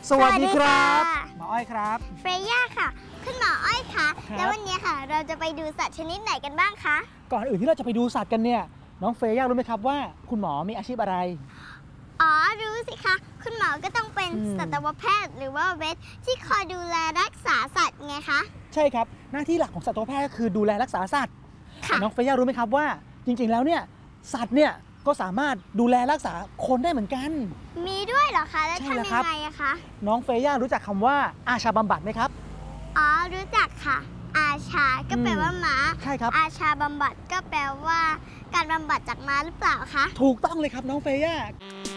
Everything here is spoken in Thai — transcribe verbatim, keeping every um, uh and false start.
สวัสดีครับหมออ้อยครับเฟรย่าค่ะคุณหมออ้อยคะแล้ววันนี้ค่ะเราจะไปดูสัตว์ชนิดไหนกันบ้างคะก่อนอื่นที่เราจะไปดูสัตว์กันเนี่ยน้องเฟย่ารู้ไหมครับว่าคุณหมอมีอาชีพอะไรอ๋อรู้สิคะคุณหมอก็ต้องเป็นสัตวแพทย์หรือว่าเวทที่คอยดูแลรักษาสัตว์ไงคะใช่ครับหน้าที่หลักของสัตวแพทย์ก็คือดูแลรักษาสัตว์น้องเฟย่ารู้ไหมครับว่าจริงๆแล้วเนี่ยสัตว์เนี่ยก็สามารถดูแลรักษาคนได้เหมือนกันมีด้วยเหรอคะแล้วทำยังไงอะคะน้องเฟย่ารู้จักคำว่าอาชาบำบัดไหมครับอ๋อรู้จักค่ะอาชาก็แปลว่าม้าใช่ครับอาชาบำบัดก็แปลว่าการบำบัดจากม้าหรือเปล่าคะถูกต้องเลยครับน้องเฟย่า